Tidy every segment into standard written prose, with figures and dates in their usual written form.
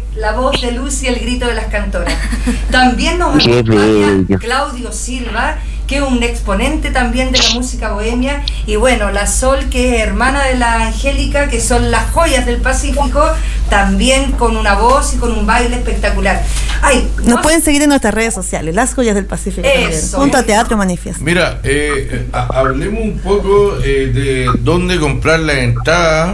la voz de Lucy, el grito de las cantoras. También nos acompaña Claudio Silva, que es un exponente también de la música bohemia, y bueno, la Sol, que es hermana de la Angélica, que son las joyas del Pacífico, también con una voz y con un baile espectacular. Nos pueden seguir en nuestras redes sociales, Las Joyas del Pacífico, también, junto a Teatro Manifiesto. Mira, hablemos un poco de dónde comprar la entrada,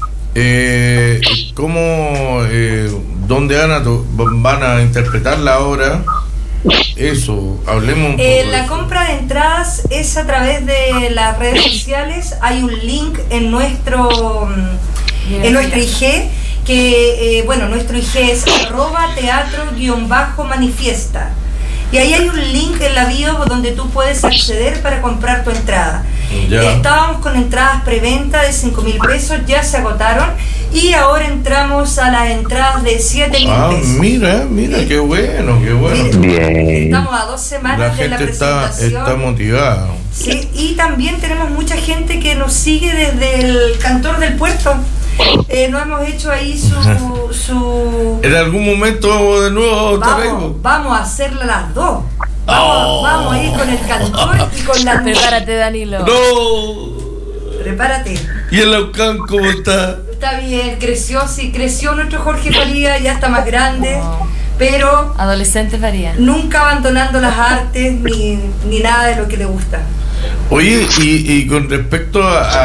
cómo, dónde van a interpretar la obra. Eso, hablemos un poco. La compra de entradas es a través de las redes sociales. Hay un link en nuestra IG, que nuestro IG es @teatro_manifiesta. Y ahí hay un link en la bio donde tú puedes acceder para comprar tu entrada. Ya. Estábamos con entradas preventa de 5.000 pesos, ya se agotaron, y ahora entramos a las entradas de 7.000 pesos. Mira, qué bueno. Bien. Estamos a 2 semanas de la presentación. Está motivada. Sí, y también tenemos mucha gente que nos sigue desde el Cantor del Puerto. No hemos hecho ahí su... En algún momento de nuevo vamos a hacerla las dos. Vamos a ir con el Cantor y con la... Prepárate, Danilo. ¡No! Prepárate. ¿Y el Laucán cómo está? Está bien, creció nuestro Jorge Faría, ya está más grande, pero... Adolescente Faría. Nunca abandonando las artes ni nada de lo que le gusta. Oye, y con respecto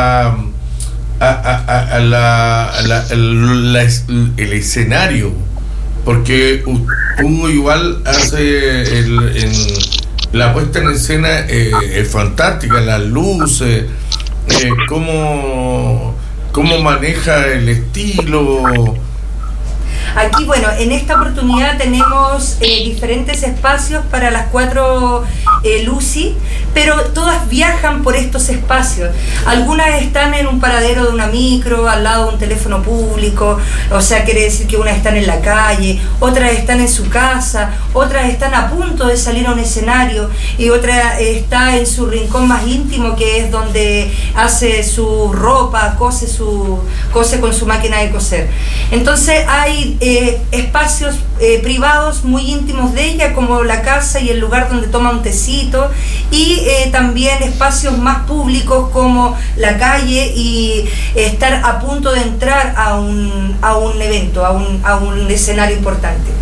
el escenario, porque Hugo igual hace la puesta en escena es fantástica, las luces, cómo maneja el estilo. Aquí, en esta oportunidad tenemos diferentes espacios para las 4 Lucy, pero todas viajan por estos espacios. Algunas están en un paradero de una micro, al lado de un teléfono público, o sea, quiere decir que unas están en la calle, otras están en su casa, otras están a punto de salir a un escenario, y otra está en su rincón más íntimo, que es donde hace su ropa, cose con su máquina de coser. Entonces hay espacios privados muy íntimos de ella, como la casa y el lugar donde toma un tecito, y también espacios más públicos como la calle, y estar a punto de entrar a un evento, a un escenario importante.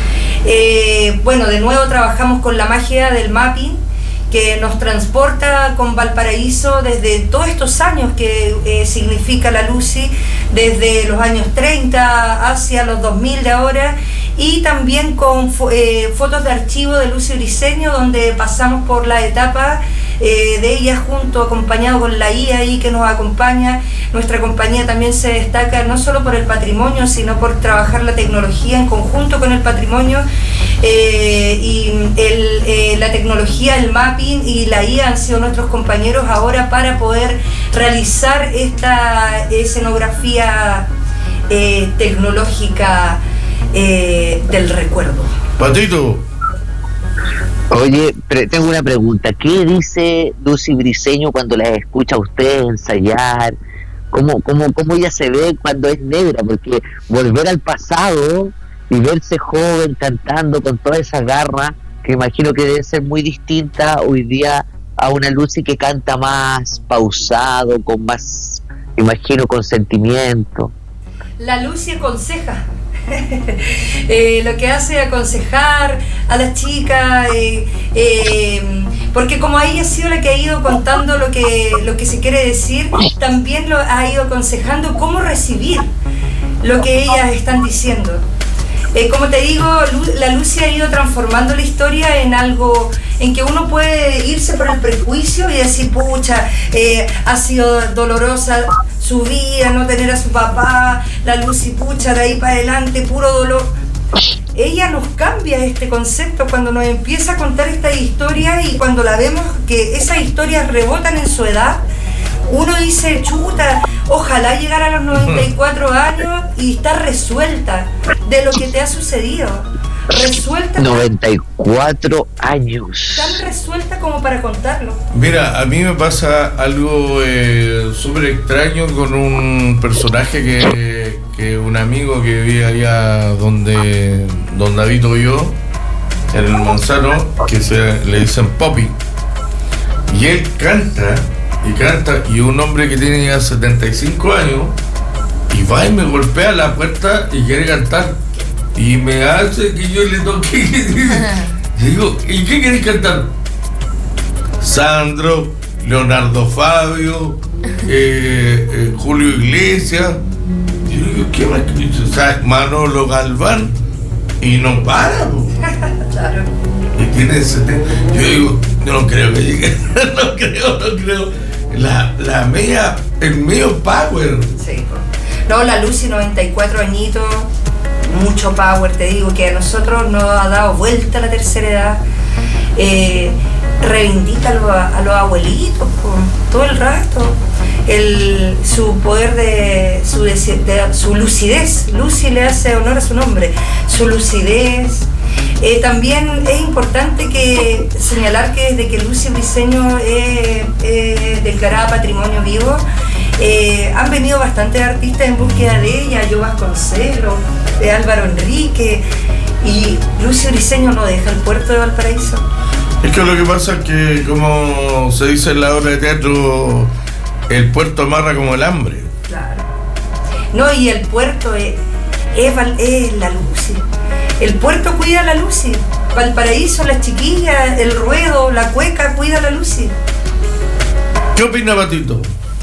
De nuevo trabajamos con la magia del mapping, que nos transporta con Valparaíso desde todos estos años que significa la Lucy, desde los años 30 hacia los 2000 de ahora, y también con fotos de archivo de Lucy Briceño, donde pasamos por la etapa de ella acompañado con la IA ahí que nos acompaña. Nuestra compañía también se destaca no solo por el patrimonio, sino por trabajar la tecnología en conjunto con el patrimonio, la tecnología, el mapping y la IA han sido nuestros compañeros ahora para poder realizar esta escenografía tecnológica del recuerdo. Patito. Oye, tengo una pregunta. ¿Qué dice Lucy Briceño cuando la escucha a ustedes ensayar? ¿Cómo ella se ve cuando es negra? Porque volver al pasado y verse joven cantando con toda esa garra, que imagino que debe ser muy distinta hoy día a una Lucy que canta más pausado, con más, imagino, con sentimiento. La Lucy aconseja. Lo que hace es aconsejar a las chicas, porque como ella ha sido la que ha ido contando lo que se quiere decir, también lo ha ido aconsejando cómo recibir lo que ellas están diciendo. Como te digo, la Lucy ha ido transformando la historia en algo en que uno puede irse por el prejuicio y decir, pucha, ha sido dolorosa su vida, no tener a su papá, la Lucy, pucha, de ahí para adelante, puro dolor. Ella nos cambia este concepto cuando nos empieza a contar esta historia, y cuando la vemos que esas historias rebotan en su edad, uno dice, chuta, ojalá llegara a los 94 años y estar resuelta de lo que te ha sucedido. resuelta. 94 años. Tan resuelta como para contarlo. Mira, a mí me pasa algo súper extraño con un personaje que un amigo que vive allá donde habito yo, en el Manzano, que le dicen Poppy. Y él canta, y un hombre que tiene ya 75 años, y va y me golpea la puerta y quiere cantar. Y me hace que yo le toque. Y digo, ¿y qué querés cantar? Sandro, Leonardo Fabio, Julio Iglesias. Y yo digo, ¿qué más? O sea, Manolo Galván. Y no para, claro. Y tiene 70. Yo digo, yo no creo que llegue. No creo. La media, el medio power. Sí. No, la Lucy, 94 añitos. Mucho power, te digo, que a nosotros nos ha dado vuelta la tercera edad. Reivindica a los abuelitos todo el rato. Su poder de su lucidez. Lucy le hace honor a su nombre. Su lucidez. También es importante señalar que desde que Lucy Briceño es declarada patrimonio vivo, han venido bastantes artistas en búsqueda de ella, Yo Vasconcelos, Álvaro Enrique, y Lucy Briceño no deja el puerto de Valparaíso. Es que lo que pasa es que, como se dice en la obra de teatro, el puerto amarra como el hambre. Claro. No, y el puerto es la Lucy. El puerto cuida a la Lucy. Valparaíso, las chiquillas, el ruedo, la cueca cuida a la Lucy. ¿Qué opina Patito?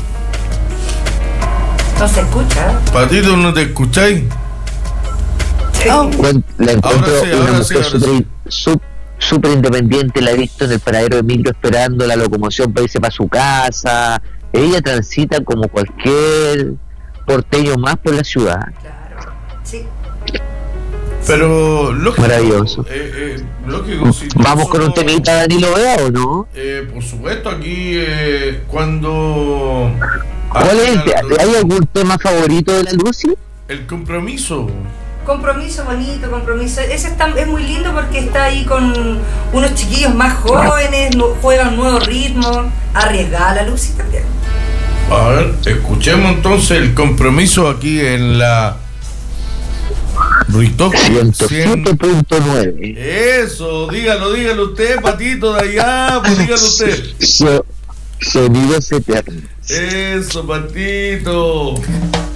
No se escucha. Patito, ¿no te escucháis? Oh. La encuentro una mujer sí. súper independiente, la he visto en el paradero de micro esperando la locomoción para irse para su casa. Ella transita como cualquier porteño más por la ciudad. Claro, sí. Pero lógico, maravilloso. Lógico, si vamos con un temita, Danilo Vea, ¿o no? Por supuesto, aquí cuando... ¿Cuál es? ¿Hay algún tema favorito de la Lucy? El compromiso. Compromiso, bonito, compromiso. Ese es muy lindo porque está ahí con unos chiquillos más jóvenes, juegan nuevos ritmos, arriesgada la Lucy también. A ver, escuchemos entonces el compromiso aquí en la Ruitoc 107.9. Eso, dígalo usted, Patito de allá, pues dígalo usted. Sonidos eternos. Eso, Patito.